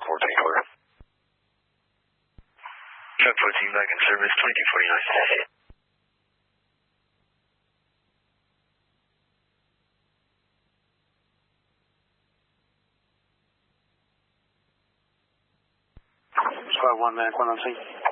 14 clear. Truck 14 back in service, 2249. Squad 1 man, 1 on scene.